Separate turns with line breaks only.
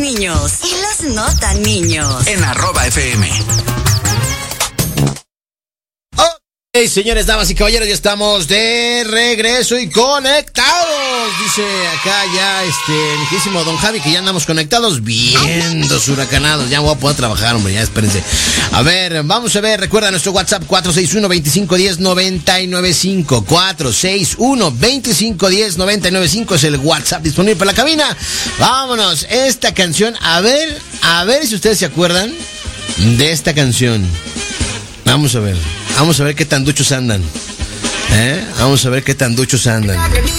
niños y los no tan niños.
En @FM.
Hey, señores, damas y caballeros, ya estamos de regreso y conectados. Dice acá ya mi queridísimo Don Javi que ya andamos conectados, vientos huracanados. Ya voy a poder trabajar, hombre, ya espérense. A ver, vamos a ver, recuerda nuestro WhatsApp 461-2510-995. 461-2510-995 es el WhatsApp disponible para la cabina. Vámonos, esta canción, a ver si ustedes se acuerdan de esta canción. Vamos a ver qué tan duchos andan. Vamos a ver qué tan duchos andan.